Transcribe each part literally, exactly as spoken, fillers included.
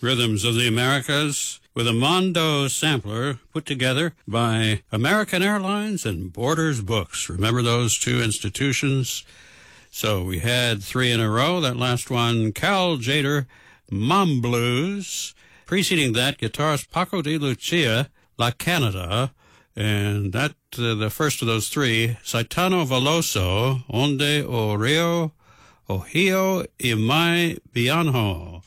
Rhythms of the Americas with a Mondo sampler put together by American Airlines and Borders Books. Remember those two institutions? So we had three in a row. That last one, Cal Tjader, Mom Blues. Preceding that, guitarist Paco de Lucia, La Canada. And that, uh, the first of those three, Caetano Veloso, Onde o Rio, Ohio y Mai Bianho.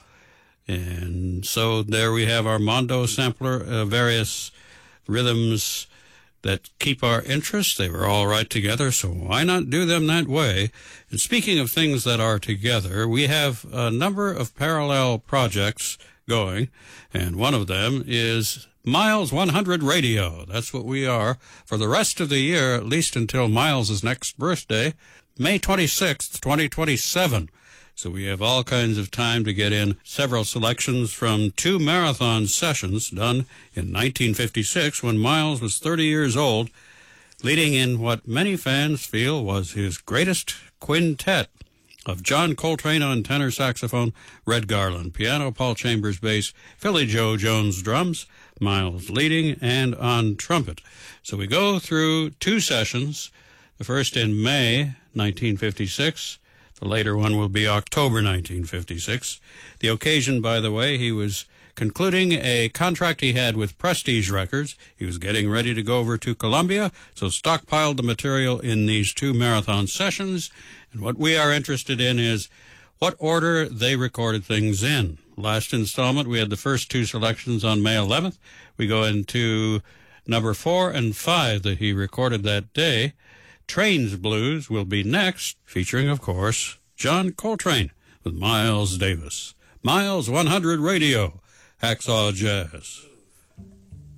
And so there we have our Mondo sampler, uh, various rhythms that keep our interest. They were all right together, so why not do them that way? And speaking of things that are together, we have a number of parallel projects going, and one of them is Miles one hundred Radio. That's what we are for the rest of the year, at least until Miles' next birthday, May twenty-sixth, twenty twenty-seven. So we have all kinds of time to get in several selections from two marathon sessions done in nineteen fifty-six when Miles was thirty years old, leading in what many fans feel was his greatest quintet of John Coltrane on tenor saxophone, Red Garland piano, Paul Chambers bass, Philly Joe Jones drums, Miles leading, and on trumpet. So we go through two sessions, the first in May nineteen fifty-six, the later one will be October nineteen fifty-six. The occasion, by the way, he was concluding a contract he had with Prestige Records. He was getting ready to go over to Columbia, so stockpiled the material in these two marathon sessions. And what we are interested in is what order they recorded things in. Last installment, we had the first two selections on May eleventh. We go into number four and five that he recorded that day. Trains Blues will be next, featuring, of course, John Coltrane with Miles Davis. Miles one hundred Radio, Hacksaw Jazz.